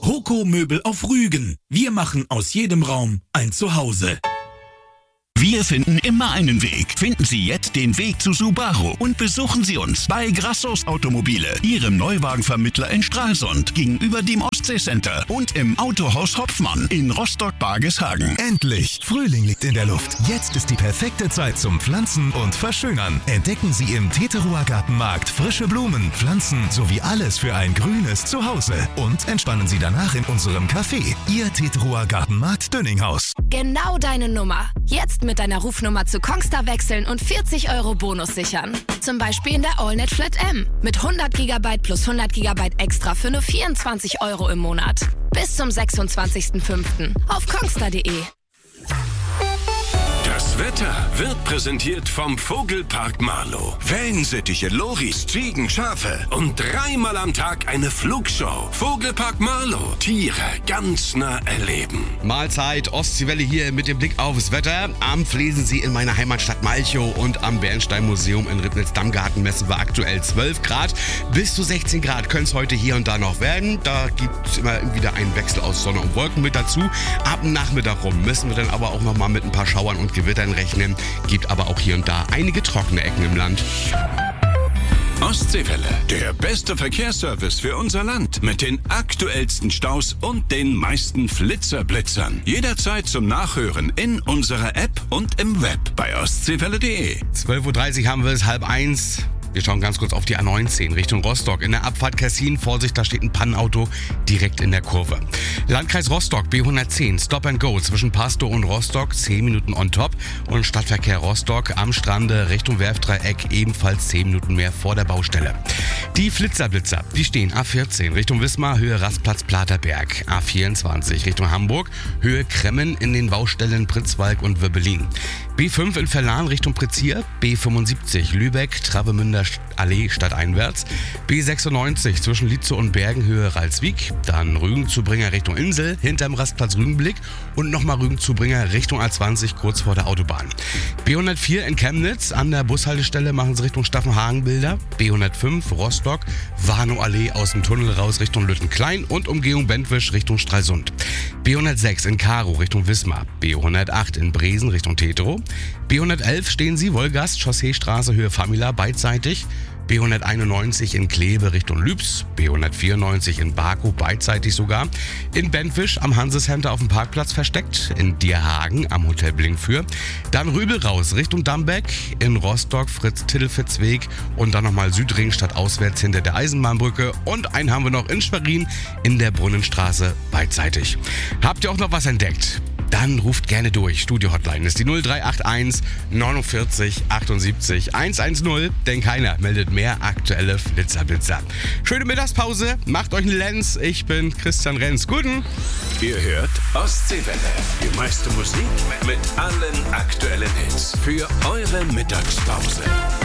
Roko Möbel auf Rügen. Wir machen aus jedem Raum ein Zuhause. Wir finden immer einen Weg. Finden Sie jetzt den Weg zu Subaru und besuchen Sie uns bei Grassos Automobile, Ihrem Neuwagenvermittler in Stralsund, gegenüber dem Ostseecenter und im Autohaus Hopfmann in Rostock-Bargeshagen. Endlich! Frühling liegt in der Luft. Jetzt ist die perfekte Zeit zum Pflanzen und Verschönern. Entdecken Sie im Teterower Gartenmarkt frische Blumen, Pflanzen sowie alles für ein grünes Zuhause. Und entspannen Sie danach in unserem Café. Ihr Teterower Gartenmarkt Dönninghaus. Genau deine Nummer. Jetzt mit deiner Rufnummer zu Kongstar wechseln und 40 € Bonus sichern. Zum Beispiel in der AllNet Flat M mit 100 GB plus 100 GB extra für nur 24 € im Monat. Bis zum 26.05. auf kongstar.de. Das Wetter wird präsentiert vom Vogelpark Marlow. Wellensittiche, Loris, Ziegen, Schafe und 3-mal am Tag eine Flugshow. Vogelpark Marlow. Tiere ganz nah erleben. Mahlzeit, Ostseewelle hier mit dem Blick aufs Wetter. Abends lesen Sie in meiner Heimatstadt Malchow und am Bernstein-Museum in Ribnitz-Dammgarten messen wir aktuell 12 Grad. Bis zu 16 Grad können es heute hier und da noch werden. Da gibt es immer wieder einen Wechsel aus Sonne und Wolken mit dazu. Ab Nachmittag rum müssen wir dann aber auch noch mal mit ein paar Schauern und Gewittern rechnen. Gibt aber auch hier und da einige trockene Ecken im Land. Ostseewelle, der beste Verkehrsservice für unser Land. Mit den aktuellsten Staus und den meisten Flitzerblitzern. Jederzeit zum Nachhören in unserer App und im Web bei ostseewelle.de. 12.30 Uhr haben wir es, 12:30. Wir schauen ganz kurz auf die A19 Richtung Rostock. In der Abfahrt Kessin, Vorsicht, da steht ein Pannenauto direkt in der Kurve. Landkreis Rostock, B110, Stop and Go zwischen Pastow und Rostock, 10 Minuten on top. Und Stadtverkehr Rostock am Strande Richtung Werftdreieck, ebenfalls 10 Minuten mehr vor der Baustelle. Die Flitzerblitzer, die stehen A14 Richtung Wismar, Höhe Rastplatz Platerberg. A24 Richtung Hamburg, Höhe Kremmen in den Baustellen Pritzwalk und Wirbelin. B5 in Verlan Richtung Prezier, B75 Lübeck, Travemünder Allee stadteinwärts, B96 zwischen Lietze und Bergen, Höhe Ralswiek, dann Rügen-Zubringer Richtung Insel, hinterm Rastplatz Rügenblick und nochmal Rügen-Zubringer Richtung A20 kurz vor der Autobahn. B104 in Chemnitz, an der Bushaltestelle machen Sie Richtung Staffenhagen Bilder, B105 Rostock, Warnow-Allee aus dem Tunnel raus Richtung Lüttenklein und Umgehung Bentwisch Richtung Stralsund. B106 in Karow Richtung Wismar, B108 in Bresen Richtung Teterow, B111 stehen Sie, Wolgast, Chausseestraße, Höhe Famila, beidseitig. B191 in Kleve Richtung Lübs, B194 in Baku, beidseitig sogar. In Bentwisch am Hansecenter auf dem Parkplatz versteckt, in Dierhagen am Hotel Blinkfür. Dann Rübel raus Richtung Dambeck, in Rostock Fritz-Tittelfitz-Weg und dann nochmal Südring stadtauswärts hinter der Eisenbahnbrücke. Und einen haben wir noch in Schwerin in der Brunnenstraße, beidseitig. Habt ihr auch noch was entdeckt? Dann ruft gerne durch. Studio-Hotline ist die 0381 49 78 110, denn keiner meldet mehr aktuelle Flitzerblitzer. Schöne Mittagspause, macht euch einen Lenz. Ich bin Christian Renz. Guten. Ihr hört Ostseewelle. Die meiste Musik mit allen aktuellen Hits für eure Mittagspause.